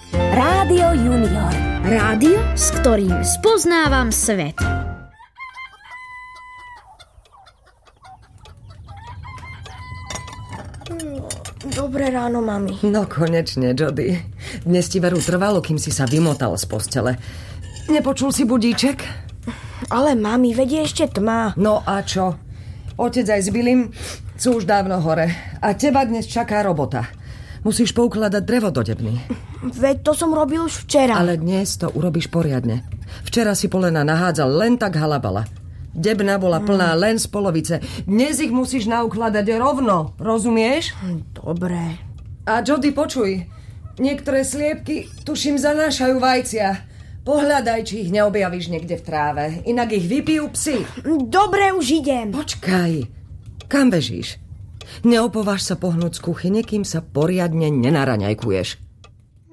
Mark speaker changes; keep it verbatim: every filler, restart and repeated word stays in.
Speaker 1: Rádio Junior.
Speaker 2: Rádio, s ktorým spoznávam svet.
Speaker 3: Dobré ráno, mami.
Speaker 4: No konečne, Jody. Dnes ti veru trvalo, kým si sa vymotal z postele. Nepočul si budíček?
Speaker 3: Ale mami, vedie ešte tma.
Speaker 4: No a čo? Otec aj s Billym sú už dávno hore. A teba dnes čaká robota. Musíš poukladať drevo do debny.
Speaker 3: Veď to som robil už včera.
Speaker 4: Ale dnes to urobíš poriadne. Včera si polena nahádzal len tak halabala. Debna bola plná len z polovice. Dnes ich musíš naukladať rovno, rozumieš?
Speaker 3: Dobre.
Speaker 4: A Jody, počuj. Niektoré sliepky, tuším, zanášajú vajcia. Pohľadaj, či ich neobjavíš niekde v tráve. Inak ich vypijú psi.
Speaker 3: Dobre, už idem.
Speaker 4: Počkaj. Kam bežíš? Neopováž sa pohnúť z kuchyne, kým sa poriadne nenaraňajkuješ.